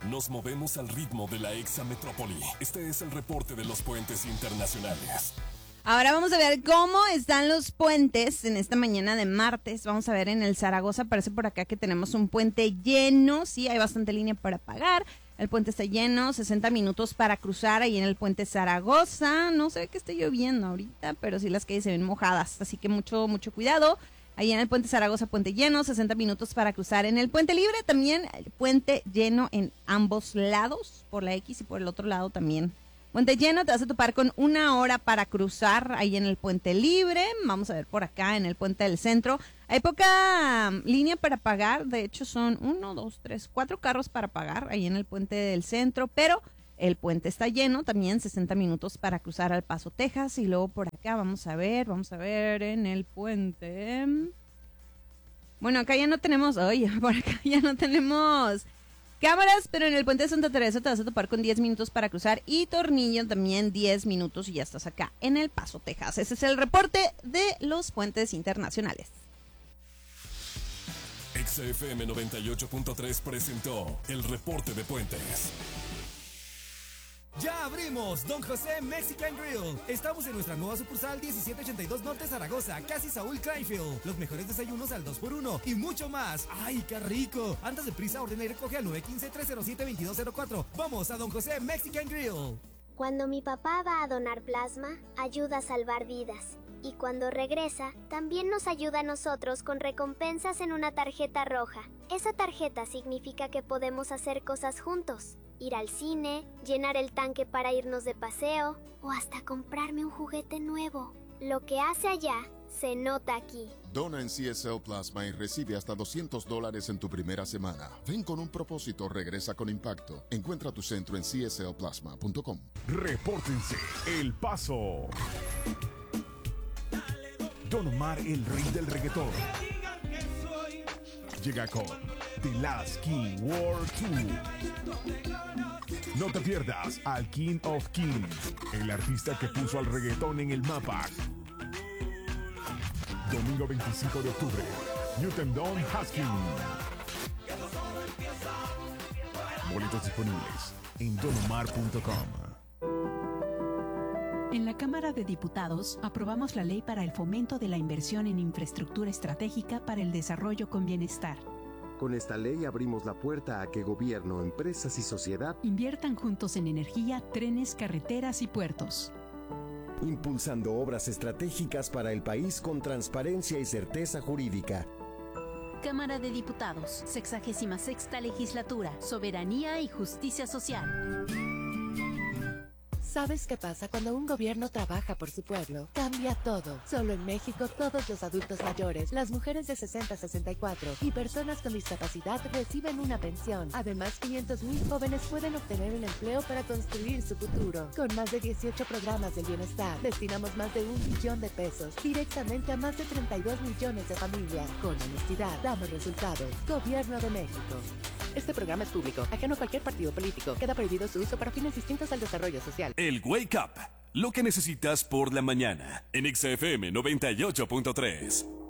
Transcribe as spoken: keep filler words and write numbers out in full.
Nos movemos al ritmo de la exametrópoli. Este es el reporte de los puentes internacionales. Ahora vamos a ver cómo están los puentes en esta mañana de martes. Vamos a ver en el Zaragoza, parece por acá que tenemos un puente lleno. Sí, hay bastante línea para pagar. El puente está lleno, sesenta minutos para cruzar ahí en el puente Zaragoza. No se ve que esté lloviendo ahorita, pero sí las calles se ven mojadas, así que mucho, mucho cuidado. Ahí en el puente Zaragoza, puente lleno, sesenta minutos para cruzar. En el puente libre también, el puente lleno en ambos lados, por la X y por el otro lado también. Puente lleno, te vas a topar con una hora para cruzar ahí en el puente libre. Vamos a ver por acá en el puente del centro. Hay poca um, línea para pagar, de hecho son uno, dos, tres, cuatro carros para pagar ahí en el puente del centro, pero el puente está lleno, también sesenta minutos para cruzar al Paso, Texas. Y luego por acá vamos a ver, vamos a ver en el puente. Bueno, acá ya no tenemos, oye, por acá ya no tenemos cámaras, pero en el puente de Santa Teresa te vas a topar con diez minutos para cruzar y Tornillo también diez minutos y ya estás acá en el Paso, Texas. Ese es el reporte de los puentes internacionales. X F M noventa y ocho punto tres presentó el reporte de puentes. ¡Ya abrimos! Don José Mexican Grill. Estamos en nuestra nueva sucursal diecisiete ochenta y dos Norte Zaragoza, casi Saúl Kleinfield. Los mejores desayunos al dos por uno y mucho más. ¡Ay, qué rico! Andas de prisa, ordena y recoge al nueve uno cinco, tres cero siete, dos dos cero cuatro. ¡Vamos a Don José Mexican Grill! Cuando mi papá va a donar plasma, ayuda a salvar vidas. Y cuando regresa, también nos ayuda a nosotros con recompensas en una tarjeta roja. Esa tarjeta significa que podemos hacer cosas juntos. Ir al cine, llenar el tanque para irnos de paseo o hasta comprarme un juguete nuevo. Lo que hace allá, se nota aquí. Dona en C S L Plasma y recibe hasta doscientos dólares en tu primera semana. Ven con un propósito, regresa con impacto. Encuentra tu centro en c s l plasma punto com. Repórtense El Paso. Don Omar, el rey del reggaetón, llega con The Last King World Tour. No te pierdas al King of Kings, el artista que puso al reggaetón en el mapa. Domingo veinticinco de octubre, Newton Don Haskins. Boletos disponibles en don omar punto com. En la Cámara de Diputados aprobamos la ley para el fomento de la inversión en infraestructura estratégica para el desarrollo con bienestar. Con esta ley abrimos la puerta a que gobierno, empresas y sociedad inviertan juntos en energía, trenes, carreteras y puertos, impulsando obras estratégicas para el país con transparencia y certeza jurídica. Cámara de Diputados, sexagésima sexta legislatura, soberanía y justicia social. ¿Sabes qué pasa cuando un gobierno trabaja por su pueblo? Cambia todo. Solo en México, todos los adultos mayores, las mujeres de sesenta a sesenta y cuatro y personas con discapacidad reciben una pensión. Además, quinientos mil jóvenes pueden obtener un empleo para construir su futuro. Con más de dieciocho programas del bienestar, destinamos más de un billón de pesos directamente a más de treinta y dos millones de familias. Con honestidad, damos resultados. Gobierno de México. Este programa es público, ajeno a cualquier partido político. Queda prohibido su uso para fines distintos al desarrollo social. El Wake Up, lo que necesitas por la mañana, en X F M noventa y ocho punto tres.